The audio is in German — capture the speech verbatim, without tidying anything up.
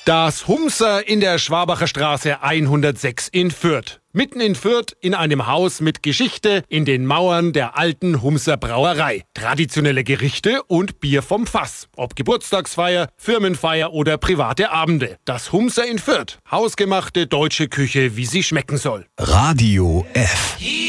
Das Humser in der Schwabacher Straße hundertsechs in Fürth. Mitten in Fürth in einem Haus mit Geschichte in den Mauern der alten Humser Brauerei. Traditionelle Gerichte und Bier vom Fass. Ob Geburtstagsfeier, Firmenfeier oder private Abende. Das Humser in Fürth. Hausgemachte deutsche Küche, wie sie schmecken soll. Radio F.